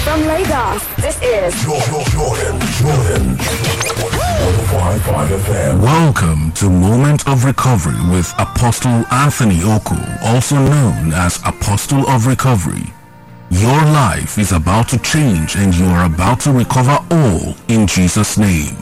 From Lagos, this is Jordan 105.5 FM. Welcome to Moment of Recovery with Apostle Anthony Oku, also known as Apostle of Recovery. Your life is about to change and you are about to recover all in Jesus' name.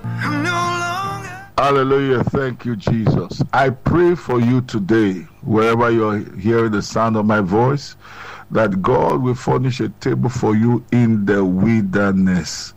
Hallelujah. Thank you, Jesus. I pray for you today, wherever you're hearing the sound of my voice, that God will furnish a table for you in the wilderness.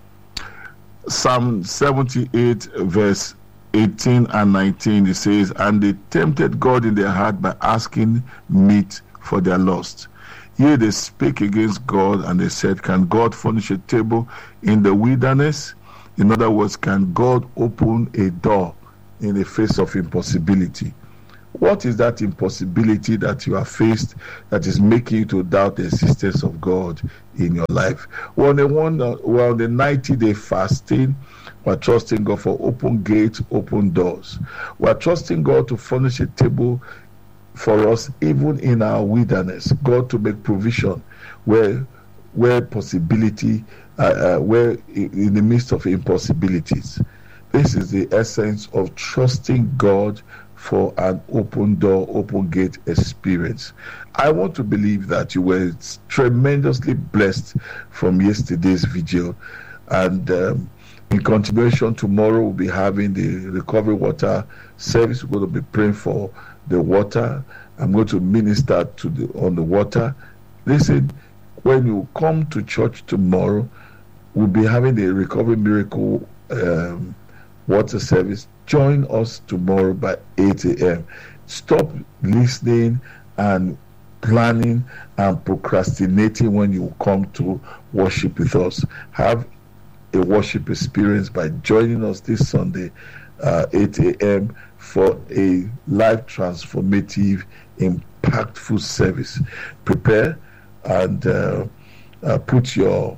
Psalm 78 verse 18 and 19, it says, "And they tempted God in their heart by asking meat for their lust. Here they spake against God, and they said, Can God furnish a table in the wilderness?" In other words, can God open a door in the face of impossibility? What is that impossibility that you are faced that is making you to doubt the existence of God in your life? Well, the 90-day fasting, we're trusting God for open gates, open doors. We're trusting God to furnish a table for us even in our wilderness. God to make provision where possibility, where in the midst of impossibilities. This is the essence of trusting God for an open door, open gate experience. I want to believe that you were tremendously blessed from yesterday's vigil. And in continuation, tomorrow we'll be having the recovery water service. We're going to be praying for the water. I'm going to minister on the water. Listen, when you come to church tomorrow, we'll be having the recovery miracle water service. Join us tomorrow by 8 a.m. Stop listening and planning and procrastinating when you come to worship with us. Have a worship experience by joining us this Sunday, 8 a.m. for a life transformative, impactful service. Prepare and put your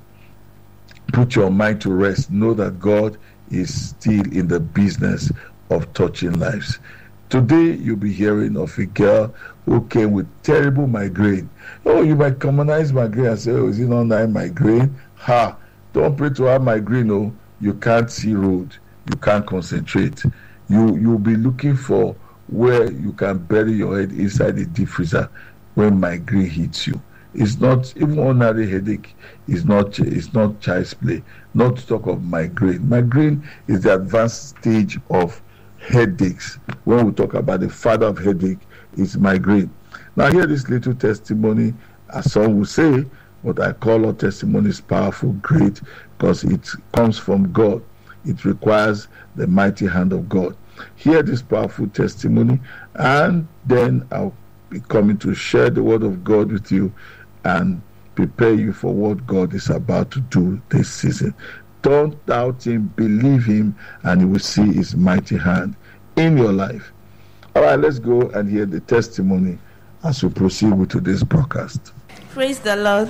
mind to rest. Know that God is still in the business of touching lives. Today you'll be hearing of a girl who came with terrible migraine. Oh, you might commonize migraine and say, "Oh, is it not that migraine?" Don't pray to have migraine. Oh, you can't see road, you can't concentrate. You'll be looking for where you can bury your head inside the deep freezer when migraine hits you. It's not even ordinary headache. It's not child's play. Not to talk of migraine. Migraine is the advanced stage of headaches. When we talk about the father of headache, it's migraine. Now hear this little testimony, as some will say, but I call our testimonies powerful, great, because it comes from God. It requires the mighty hand of God. Hear this powerful testimony, and then I'll be coming to share the word of God with you and prepare you for what God is about to do this season. Don't doubt Him, believe Him, and you will see His mighty hand in your life. All right, let's go and hear the testimony as we proceed with today's broadcast. Praise the Lord.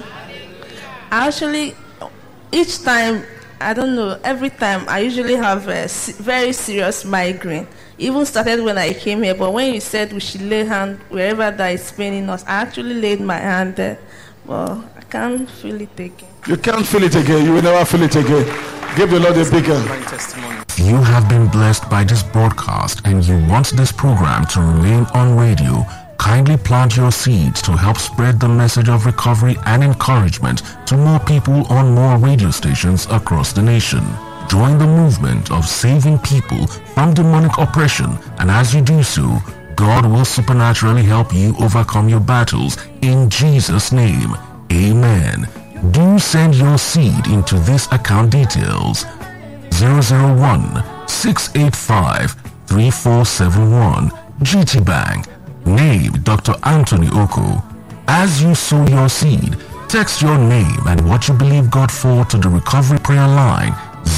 Actually, each time, every time I usually have a very serious migraine. Even started when I came here, but when you said we should lay hand wherever that is paining us, I actually laid my hand there, but I can't feel it again. You can't feel it again. You will never feel it again. Give the Lord a big hand. If you have been blessed by this broadcast and you want this program to remain on radio, kindly plant your seeds to help spread the message of recovery and encouragement to more people on more radio stations across the nation. Join the movement of saving people from demonic oppression, and as you do so, God will supernaturally help you overcome your battles in Jesus' name. Amen. Do send your seed into this account details: 001-685-3471, GT Bank, name Dr. Anthony Oku. As you sow your seed, text your name and what you believe God for to the recovery prayer line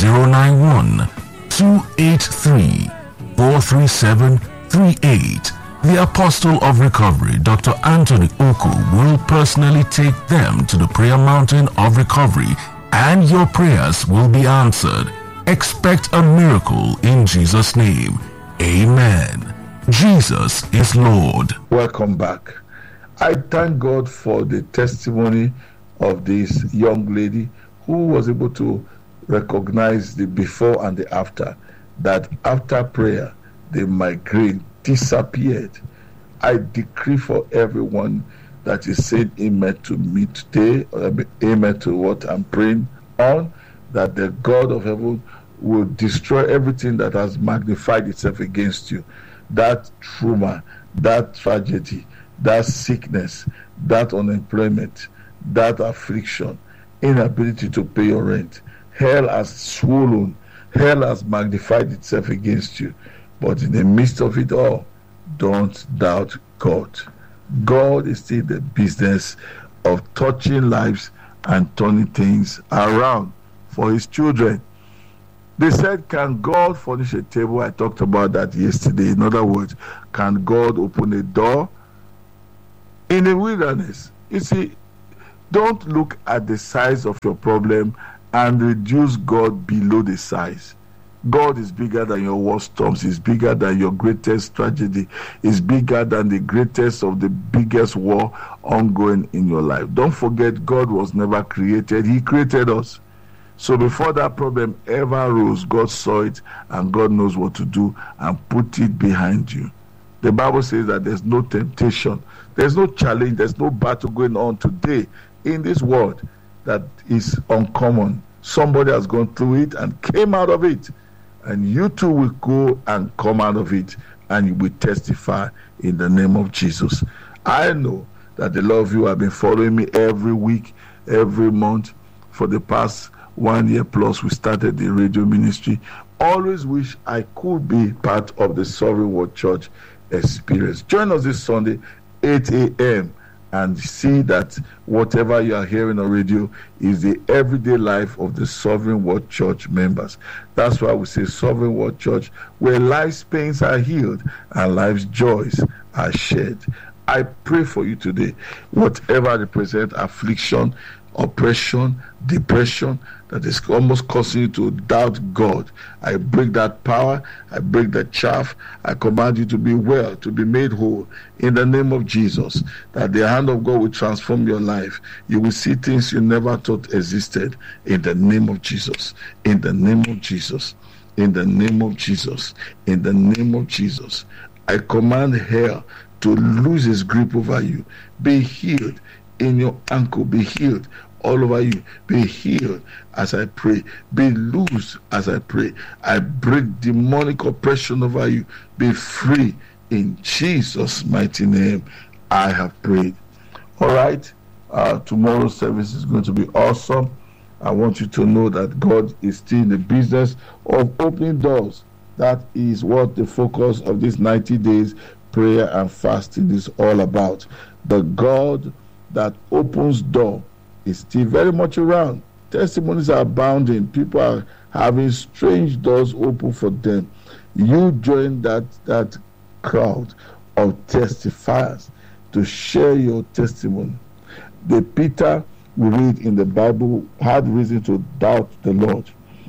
091-283-43738. The Apostle of Recovery, Dr. Anthony Oku, will personally take them to the prayer mountain of recovery, and your prayers will be answered. Expect a miracle in Jesus' name. Amen. Jesus is Lord. Welcome back. I thank God for the testimony of this young lady who was able to recognize the before and the after, that after prayer, the migraine disappeared. I decree for everyone that is saying amen to me today, or amen to what I'm praying on, that the God of heaven will destroy everything that has magnified itself against you. That trauma, that tragedy, that sickness, that unemployment, that affliction, inability to pay your rent. Hell has swollen, hell has magnified itself against you. But in the midst of it all, don't doubt God. God is still in the business of touching lives and turning things around for his children. They said, can God furnish a table? I talked about that yesterday. In other words, can God open a door? In the wilderness, you see, don't look at the size of your problem and reduce God below the size. God is bigger than your worst storms. He's bigger than your greatest tragedy. He's bigger than the greatest of the biggest war ongoing in your life. Don't forget, God was never created. He created us. So before that problem ever arose, God saw it and God knows what to do and put it behind you. The Bible says that there's no temptation, there's no challenge, there's no battle going on today in this world that is uncommon. Somebody has gone through it and came out of it. And you too will go and come out of it, and you will testify in the name of Jesus. I know that a lot of you have been following me every week, every month. For the past 1 year plus, we started the radio ministry. Always wish I could be part of the Sovereign Word Church experience. Join us this Sunday, 8 a.m., and see that whatever you are hearing on radio is the everyday life of the Sovereign Word Church members. That's why we say Sovereign Word Church, where life's pains are healed and life's joys are shared. I pray for you today, whatever represents affliction, oppression, depression, that is almost causing you to doubt God. I break that power. I break that chaff. I command you to be well, to be made whole in the name of Jesus, that the hand of God will transform your life. You will see things you never thought existed in the name of Jesus. In the name of Jesus. In the name of Jesus. In the name of Jesus. I command hell to lose its grip over you. Be healed in your ankle. Be healed all over you. Be healed as I pray. Be loose as I pray. I break demonic oppression over you. Be free in Jesus' mighty name. I have prayed. All right. Tomorrow's service is going to be awesome. I want you to know that God is still in the business of opening doors. That is what the focus of this 90 days prayer and fasting is all about. The God that opens door is still very much around. Testimonies are abounding. People are having strange doors open for them. You join that crowd of testifiers to share your testimony. The Peter we read in the Bible had reason to doubt the Lord.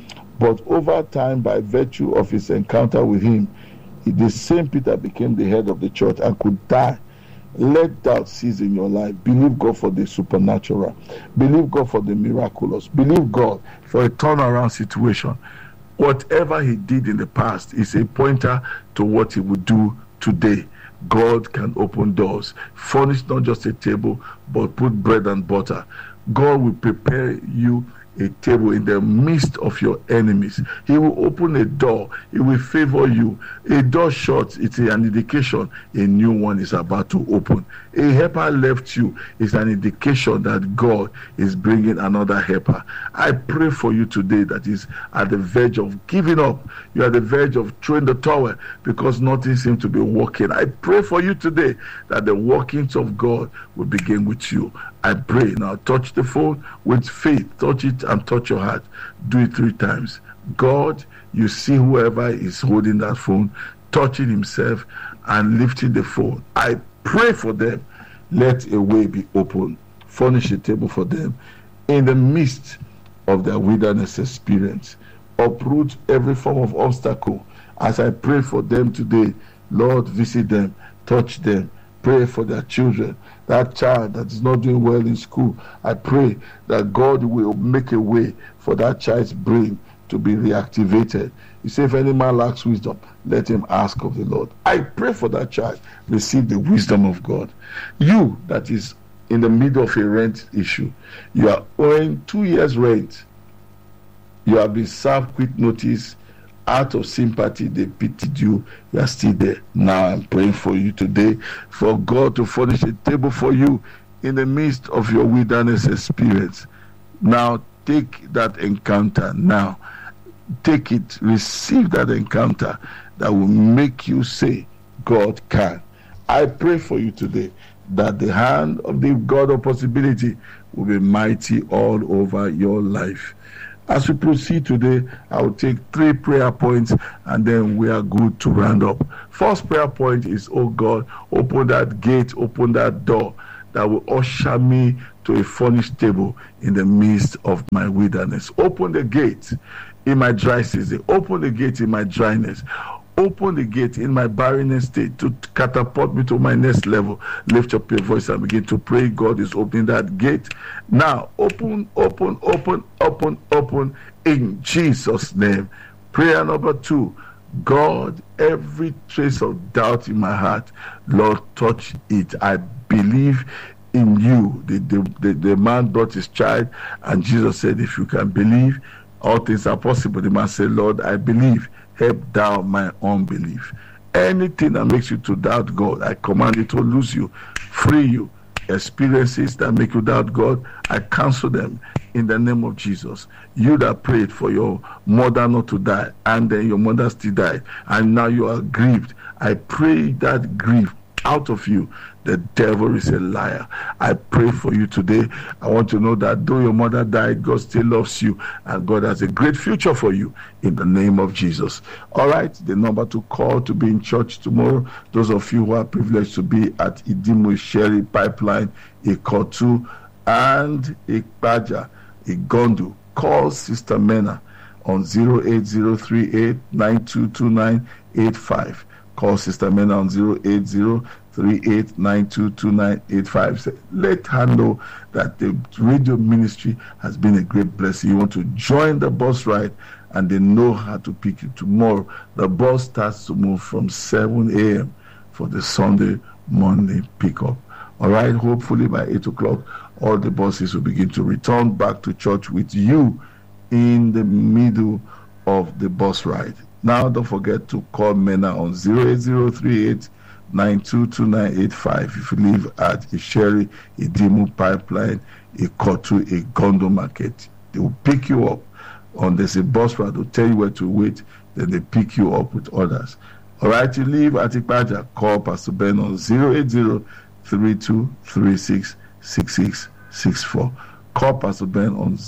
But over time, by virtue of his encounter with him, the same Peter became the head of the church and could die. Let doubt cease in your life. Believe God for the supernatural. Believe God for the miraculous. Believe God for a turnaround situation. Whatever he did in the past is a pointer to what he would do today. God can open doors. Furnish not just a table, but put bread and butter. God will prepare you a table in the midst of your enemies. He will open a door. He will favor you. A door shut, it's an indication a new one is about to open. A helper left you is an indication that God is bringing another helper. I pray for you today that is at the verge of giving up. You are at the verge of throwing the towel because nothing seems to be working. I pray for you today that the workings of God will begin with you. I pray now, touch the phone with faith. Touch it and touch your heart. Do it 3 times. God, you see whoever is holding that phone, touching himself and lifting the phone. I pray for them. Let a way be open. Furnish a table for them in the midst of their wilderness experience. Uproot every form of obstacle. As I pray for them today, Lord, visit them, touch them, pray for their children. That child that is not doing well in school, I pray that God will make a way for that child's brain to be reactivated. You say, if any man lacks wisdom, let him ask of the Lord. I pray for that child, receive the wisdom of God. You that is in the middle of a rent issue, you are owing 2 years rent, you have been served quick notice, out of sympathy they pitied you, you are still there. Now I'm praying for you today, for God to furnish a table for you in the midst of your wilderness experience. Now take that encounter now. Take it, receive that encounter that will make you say, God can. I pray for you today that the hand of the God of possibility will be mighty all over your life. As we proceed today, I will take 3 prayer points and then we are good to round up. First prayer point is, oh God, open that gate, open that door that will usher me to a furnished table in the midst of my wilderness. Open the gate in my dry season. Open the gate in my dryness. Open the gate in my barrenness state to catapult me to my next level. Lift up your voice and begin to pray. God is opening that gate. Now, open in Jesus' name. Prayer number 2. God, every trace of doubt in my heart, Lord, touch it. I believe in you. The man brought his child, and Jesus said, if you can believe, all things are possible. The man said, Lord, I believe. Help down my unbelief. Anything that makes you to doubt God, I command it to lose you, free you. Experiences that make you doubt God, I cancel them in the name of Jesus. You that prayed for your mother not to die, and then your mother still died, and now you are grieved, I pray that grief out of you. The devil is a liar. I pray for you today. I want to know that though your mother died, God still loves you, and God has a great future for you in the name of Jesus. All right, the number to call to be in church tomorrow, those of you who are privileged to be at Idimu Sherry Pipeline, Ikotu, and Ikpaja, Igondu, call Sister Mena on 08038922985. Call Sister Mena on 08038922985. Let her know that the radio ministry has been a great blessing. You want to join the bus ride, and they know how to pick you tomorrow. The bus starts to move from 7 a.m. for the Sunday morning pickup. All right, hopefully by 8 o'clock, all the buses will begin to return back to church with you in the middle of the bus ride. Now, don't forget to call Mena on 08038922985 if you live at Isheri, Idimu Pipeline, Ikotu, Igondo Market. They will pick you up. There's a bus ride, they'll tell you where to wait, then they pick you up with others. All right, you live at Ikpaja, call Pastor Ben on 08032366664. Call Pastor Ben on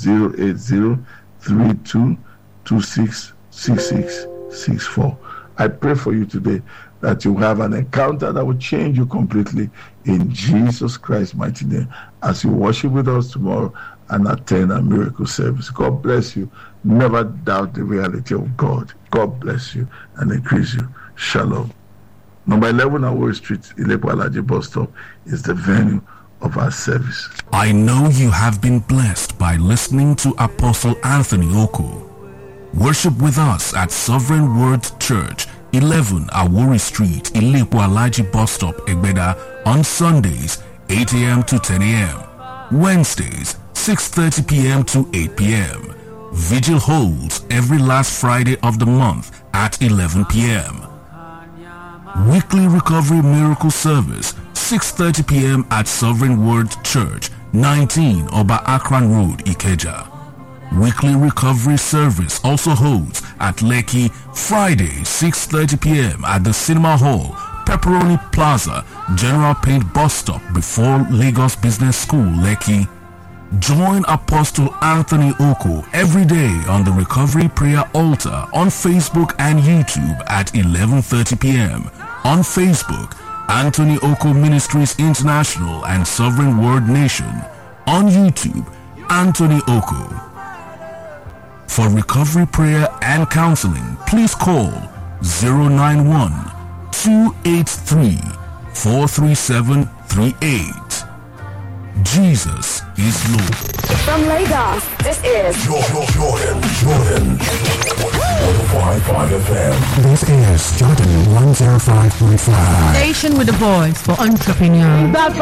08032266664. I pray for you today that you have an encounter that will change you completely in Jesus Christ's mighty name as you worship with us tomorrow and attend a miracle service. God bless you. Never doubt the reality of God. God bless you and increase you. Shalom. Number 11 Awori Street, Ilepo Alaje bus stop is the venue of our service. I know you have been blessed by listening to Apostle Anthony Oko. Worship with us at Sovereign Word Church, 11 Awori Street, Ilepo Alaje bus stop, Egbeda, on Sundays, 8 a.m. to 10 a.m. Wednesdays, 6:30 p.m. to 8 p.m. Vigil holds every last Friday of the month at 11 p.m. Weekly Recovery Miracle Service, 6:30 p.m. at Sovereign Word Church, 19 Oba Akran Road, Ikeja. Weekly Recovery Service also holds at Lekki, Friday, 6:30 p.m. at the Cinema Hall, Pepperoni Plaza, General Paint Bus Stop before Lagos Business School, Lekki. Join Apostle Anthony Oko every day on the Recovery Prayer Altar on Facebook and YouTube at 11:30 p.m. On Facebook, Anthony Oko Ministries International and Sovereign Word Nation. On YouTube, Anthony Oko. For recovery prayer and counseling, please call 091-283-5885 43738. Jesus is Lord. From Lagos, this is Jordan. 105.5 FM. This is Jordan 105.5. Station with the voice for entrepreneurs.